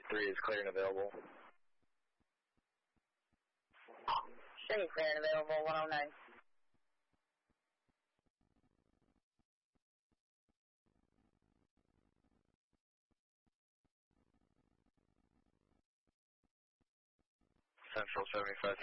3 is clear and available. Chevy clear and available, 109. Central 75.